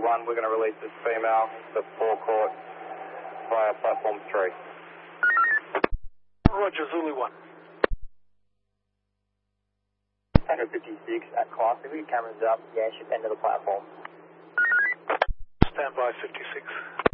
1, we're going to release this female to forecourt via platform 3. Roger, Zulu 1. Tango 56 at Clark, we cameras up, yeah, ship end of the platform. Stand by 56.